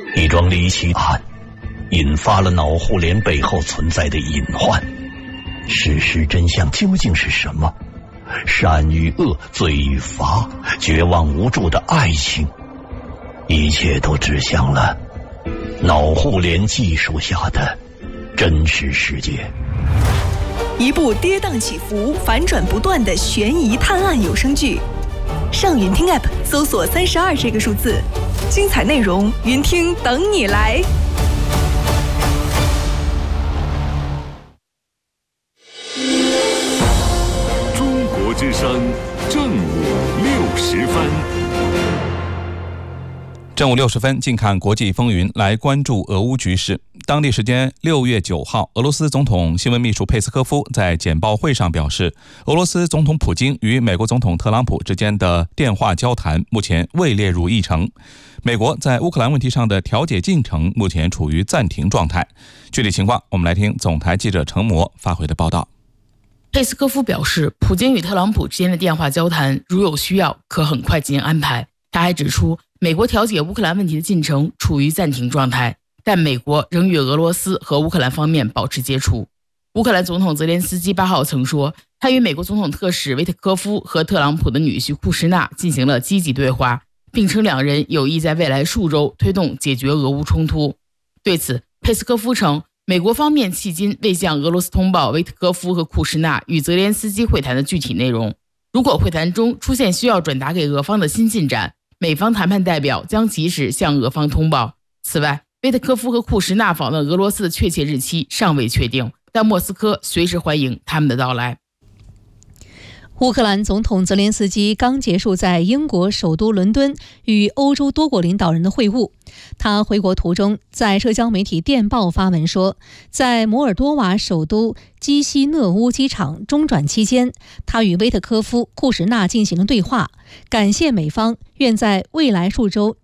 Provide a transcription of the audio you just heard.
一桩离奇案引发了脑互联背后存在的隐患。事实真相究竟是什么？善与恶，罪与罚，绝望无助的爱情，一切都指向了脑互联技术下的真实世界。 一部跌宕起伏、反转不断的悬疑探案有声剧，上云听 App 搜索32这个数字，精彩内容云听等你来。 中国之声正午60分。 正午60分，近看国际风云，来关注俄乌局势。当地时间6月9号，俄罗斯总统新闻秘书佩斯科夫在简报会上表示，俄罗斯总统普京与美国总统特朗普之间的电话交谈目前未列入议程。美国在乌克兰问题上的调解进程目前处于暂停状态。具体情况，我们来听总台记者程模发回的报道。 佩斯科夫表示，普京与特朗普之间的电话交谈如有需要，可很快进行安排。他还指出，美国调解乌克兰问题的进程处于暂停状态，但美国仍与俄罗斯和乌克兰方面保持接触。乌克兰总统泽连斯基8号曾说，他与美国总统特使维特科夫和特朗普的女婿库什纳进行了积极对话，并称两人有意在未来数周推动解决俄乌冲突。对此，佩斯科夫称，美国方面迄今未向俄罗斯通报维特科夫和库什纳与泽连斯基会谈的具体内容。如果会谈中出现需要转达给俄方的新进展，美方谈判代表将及时向俄方通报。此外，维特科夫和库什纳访问俄罗斯的确切日期尚未确定，但莫斯科随时欢迎他们的到来。 乌克兰总统泽连斯基刚结束在英国首都伦敦与欧洲多国领导人的会晤。他回国途中在社交媒体电报发文说，在摩尔多瓦首都基西讷乌机场中转期间，他与维特科夫、库什纳进行了对话，感谢美方愿在未来数周